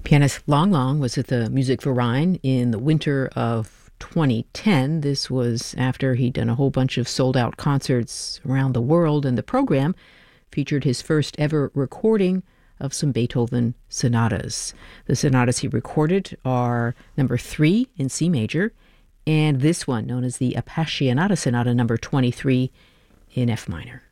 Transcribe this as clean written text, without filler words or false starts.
Pianist Lang Lang was at the Musikverein in the winter of 2010. This was after he'd done a whole bunch of sold-out concerts around the world, and the program featured his first ever recording of some Beethoven sonatas. The sonatas he recorded are number 3 in C major, and this one, known as the Appassionata Sonata number 23 in F minor.